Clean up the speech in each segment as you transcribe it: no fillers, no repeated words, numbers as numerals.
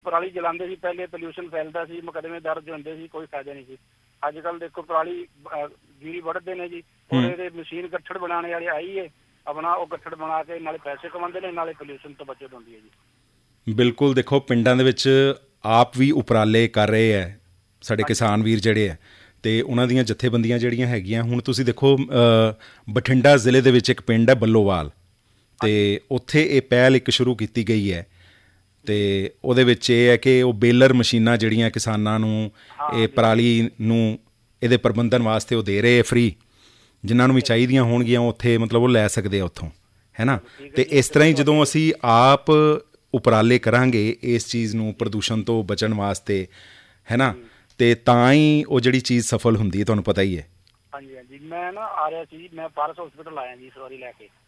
ਪਰਾਲੀ ਜਲਾਉਂਦੇ ਸੀ ਪਹਿਲੇ, ਪੋਲਿਊਸ਼ਨ ਫੈਲਦਾ ਸੀ, ਮੁਕੱਦਮੇ ਦਰਜ ਹੁੰਦੇ ਸੀ, ਕੋਈ ਫਾਇਦਾ ਨਹੀਂ ਸੀ। ਅੱਜ ਕੱਲ੍ਹ ਦੇਖੋ ਪਰਾਲੀ ਜੀਰੀ ਵੱਢਦੇ ਨੇ ਜੀ, ਔਰ ਇਹਦੇ ਮਸ਼ੀਨ ਗੱਠੜ ਬਣਾਉਣੇ ਵਾਲੇ ਆਈ ਹੈ, ਆਪਣਾ ਉਹ ਗੱਠੜ ਬਣਾ ਕੇ ਨਾਲੇ ਪੈਸੇ ਕਮਾਉਂਦੇ ਨੇ, ਨਾਲੇ ਪੋਲਿਊਸ਼ਨ ਤੋਂ ਬਚਤ ਹੁੰਦੀ ਹੈ ਜੀ। ਬਿਲਕੁਲ, ਦੇਖੋ ਪਿੰਡਾਂ ਦੇ ਵਿੱਚ ਆਪ ਵੀ ਉਪਰਾਲੇ ਕਰ ਰਹੇ ਹੈ ਸਾਡੇ ਕਿਸਾਨ ਵੀਰ ਜਿਹੜੇ ਹੈ, ਅਤੇ ਉਹਨਾਂ ਦੀਆਂ ਜਥੇਬੰਦੀਆਂ ਜਿਹੜੀਆਂ ਹੈਗੀਆਂ। ਹੁਣ ਤੁਸੀਂ ਦੇਖੋ ਬਠਿੰਡਾ ਜ਼ਿਲ੍ਹੇ ਦੇ ਵਿੱਚ ਇੱਕ ਪਿੰਡ ਹੈ ਬੱਲੋਵਾਲ, ਅਤੇ ਉੱਥੇ ਇਹ ਪਹਿਲ ਇੱਕ ਸ਼ੁਰੂ ਕੀਤੀ ਗਈ ਹੈ, ਅਤੇ ਉਹਦੇ ਵਿੱਚ ਇਹ ਹੈ ਕਿ ਉਹ ਬੇਲਰ ਮਸ਼ੀਨਾਂ ਜਿਹੜੀਆਂ ਕਿਸਾਨਾਂ ਨੂੰ ਇਹ ਪਰਾਲੀ ਨੂੰ ਇਹਦੇ ਪ੍ਰਬੰਧਨ ਵਾਸਤੇ ਉਹ ਦੇ ਰਹੇ ਹੈ ਫ੍ਰੀ, ਜਿਨ੍ਹਾਂ ਨੂੰ ਵੀ ਚਾਹੀਦੀਆਂ ਹੋਣਗੀਆਂ ਉੱਥੇ ਮਤਲਬ ਉਹ ਲੈ ਸਕਦੇ ਆ ਉੱਥੋਂ, ਹੈ ਨਾ। ਅਤੇ ਇਸ ਤਰ੍ਹਾਂ ਹੀ ਜਦੋਂ ਅਸੀਂ ਆਪ ਉਪਰਾਲੇ ਕਰਾਂਗੇ ਇਸ ਚੀਜ਼ ਨੂੰ ਪ੍ਰਦੂਸ਼ਣ ਤੋਂ ਬਚਣ ਵਾਸਤੇ, ਹੈ ਨਾ, ਅਤੇ ਤਾਂ ਹੀ ਉਹ ਜਿਹੜੀ ਚੀਜ਼ ਸਫਲ ਹੁੰਦੀ ਹੈ, ਤੁਹਾਨੂੰ ਪਤਾ ਹੀ ਹੈ। ਹਾਂਜੀ ਹਾਂਜੀ, ਮੈਂ ਨਾ ਆ ਰਿਹਾ ਸੀ, ਮੈਂ ਪਾਰਸ ਹਸਪੀਟਲ ਆਇਆ ਜੀ ਸਵਾਰੀ ਲੈ ਕੇ,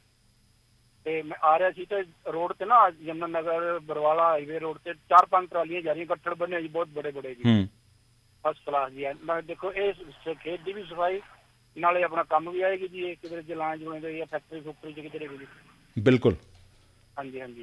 ਤੇ ਮੈਂ ਆ ਰਿਹਾ ਸੀ ਤੇ ਰੋਡ ਤੇ ਨਾ ਯਮੁਨਾ ਨਗਰ ਬਰਵਾਲਾ ਹਾਈਵੇ ਰੋਡ ਤੇ 4-5 ਟਰਾਲੀਆਂ ਜਾ ਰਹੀਆਂ, ਗੱਠੜ ਬਣੇ ਜੀ ਬਹੁਤ ਬੜੇ ਬੜੇ ਜੀ, ਫਸਟ ਕਲਾਸ ਜੀ। ਮੈਂ ਦੇਖੋ ਇਹ ਖੇਤ ਦੀ ਵੀ ਸਫਾਈ ਨਾਲੇ ਆਪਣਾ ਕੰਮ ਵੀ ਆਏਗੀ ਜੀ, ਇਹ ਕਿਧਰੇ ਜਲਾਣ ਜੁਲਾਉਂਦੇ ਜਾਂ ਫੈਕਟਰੀ ਫੁਕਟਰੀ 'ਚ ਕਿਧਰੇ ਵੀ ਜੀ। ਬਿਲਕੁਲ, ਹਾਂਜੀ ਹਾਂਜੀ।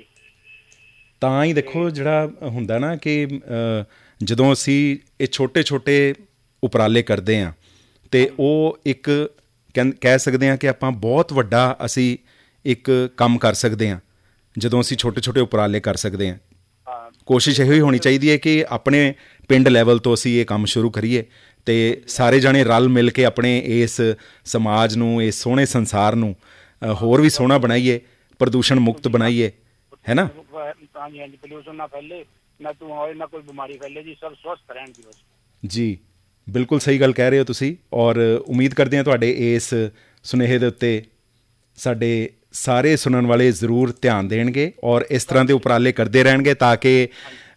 ਤਾਂ ਹੀ ਦੇਖੋ ਜਿਹੜਾ ਹੁੰਦਾ ਨਾ ਕਿ ਜਦੋਂ ਅਸੀਂ ਇਹ ਛੋਟੇ ਛੋਟੇ ਉਪਰਾਲੇ ਕਰਦੇ ਹਾਂ ਅਤੇ ਉਹ ਇੱਕ ਕਹਿ ਸਕਦੇ ਹਾਂ ਕਿ ਆਪਾਂ ਬਹੁਤ ਵੱਡਾ ਅਸੀਂ ਇੱਕ ਕੰਮ ਕਰ ਸਕਦੇ ਹਾਂ ਜਦੋਂ ਅਸੀਂ ਛੋਟੇ ਛੋਟੇ ਉਪਰਾਲੇ ਕਰ ਸਕਦੇ ਹਾਂ। ਕੋਸ਼ਿਸ਼ ਇਹੋ ਹੀ ਹੋਣੀ ਚਾਹੀਦੀ ਹੈ ਕਿ ਆਪਣੇ ਪਿੰਡ ਲੈਵਲ ਤੋਂ ਅਸੀਂ ਇਹ ਕੰਮ ਸ਼ੁਰੂ ਕਰੀਏ ਅਤੇ ਸਾਰੇ ਜਾਣੇ ਰਲ ਮਿਲ ਕੇ ਆਪਣੇ ਇਸ ਸਮਾਜ ਨੂੰ, ਇਸ ਸੋਹਣੇ ਸੰਸਾਰ ਨੂੰ ਹੋਰ ਵੀ ਸੋਹਣਾ ਬਣਾਈਏ, ਪ੍ਰਦੂਸ਼ਣ ਮੁਕਤ ਬਣਾਈਏ, ਹੈ ਨਾ। ਹਾਂਜੀ ਹਾਂਜੀ, ਪੋਲਿਊਸ਼ਨ ਨਾ ਫੈਲੇ, ਨਾ ਧੂੰਆਂ ਹੋਏ, ਨਾ ਕੋਈ ਬਿਮਾਰੀ ਫੈਲੇ ਜੀ, ਸਭ ਸਵਸਥ ਰਹਿਣ ਜੀ ਬਸ। ਜੀ ਬਿਲਕੁਲ ਸਹੀ ਗੱਲ ਕਹਿ ਰਹੇ ਹੋ ਤੁਸੀਂ, ਔਰ ਉਮੀਦ ਕਰਦੇ ਹਾਂ ਤੁਹਾਡੇ ਇਸ ਸੁਨੇਹੇ ਦੇ ਉੱਤੇ ਸਾਡੇ ਸਾਰੇ ਸੁਣਨ ਵਾਲੇ ਜ਼ਰੂਰ ਧਿਆਨ ਦੇਣਗੇ ਔਰ ਇਸ ਤਰ੍ਹਾਂ ਦੇ ਉਪਰਾਲੇ ਕਰਦੇ ਰਹਿਣਗੇ ਤਾਂ ਕਿ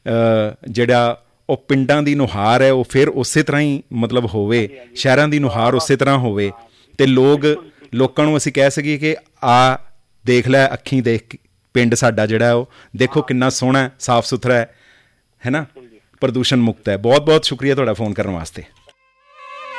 ਜਿਹੜਾ ਉਹ ਪਿੰਡਾਂ ਦੀ ਨੁਹਾਰ ਹੈ ਉਹ ਫਿਰ ਉਸੇ ਤਰ੍ਹਾਂ ਹੀ ਮਤਲਬ ਹੋਵੇ, ਸ਼ਹਿਰਾਂ ਦੀ ਨੁਹਾਰ ਉਸੇ ਤਰ੍ਹਾਂ ਹੋਵੇ, ਅਤੇ ਲੋਕਾਂ ਨੂੰ ਅਸੀਂ ਕਹਿ ਸਕੀਏ ਕਿ ਆ ਦੇਖ ਲੈ, ਅੱਖੀਂ ਦੇਖ ਪਿੰਡ ਸਾਡਾ ਜਿਹੜਾ ਉਹ ਦੇਖੋ ਕਿੰਨਾ ਸੋਹਣਾ ਸਾਫ਼ ਸੁਥਰਾ ਹੈ ਨਾ, ਪ੍ਰਦੂਸ਼ਣ ਮੁਕਤ ਹੈ। ਬਹੁਤ ਬਹੁਤ ਸ਼ੁਕਰੀਆ ਤੁਹਾਡਾ ਫ਼ੋਨ ਕਰਨ ਵਾਸਤੇ।